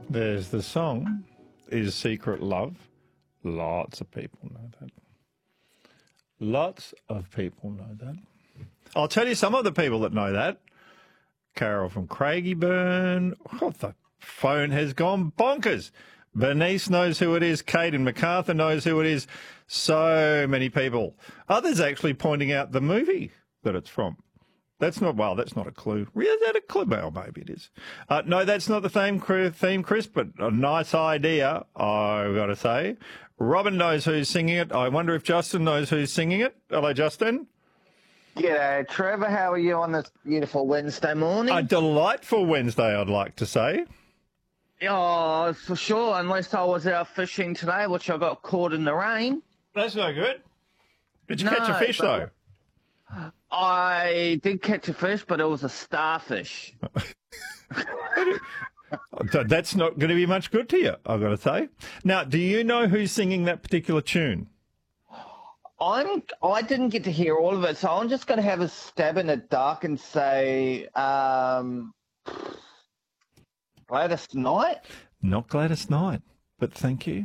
There's the song, Is Secret Love. Lots of people know that. Lots of people know that. I'll tell you some of the people that know that. Carol from Craigieburn. Oh, the phone has gone bonkers. Bernice knows who it is. Kate in MacArthur knows who it is. So many people. Others actually pointing out the movie that it's from. That's not a clue. Is that a clue? Well, maybe it is. No, that's not the theme, Chris, but a nice idea, I've got to say. Robin knows who's singing it. I wonder if Justin knows who's singing it. Hello, Justin. G'day, Trevor. How are you on this beautiful Wednesday morning? A delightful Wednesday, I'd like to say. Oh, for sure, unless I was out fishing today, which I got caught in the rain. That's no good. Did you catch a fish, though? I did catch a fish, but it was a starfish. That's not going to be much good to you, I've got to say. Now, do you know who's singing that particular tune? I didn't get to hear all of it, so I'm just going to have a stab in the dark and say Gladys Knight? Not Gladys Knight, but thank you.